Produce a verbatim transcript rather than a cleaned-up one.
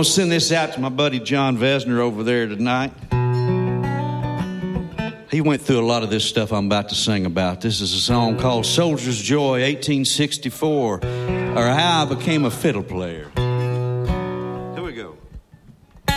want to send this out to my buddy John Vesner over there tonight. He went through a lot of this stuff I'm about to sing about. This is a song called Soldier's Joy, eighteen sixty-four, or How I Became a Fiddle Player.